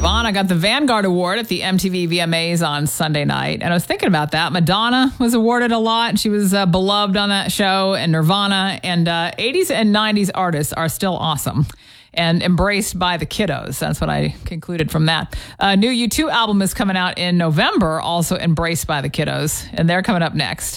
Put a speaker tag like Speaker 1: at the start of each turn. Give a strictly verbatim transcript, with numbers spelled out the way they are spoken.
Speaker 1: Nirvana got the Vanguard Award at the M T V V M As on Sunday night. And I was thinking about that. Madonna was awarded a lot. She was uh, beloved on that show, and Nirvana. And uh, eighties and nineties artists are still awesome and embraced by the kiddos. That's what I concluded from that. A new U two album is coming out in November, also embraced by the kiddos. And they're coming up next.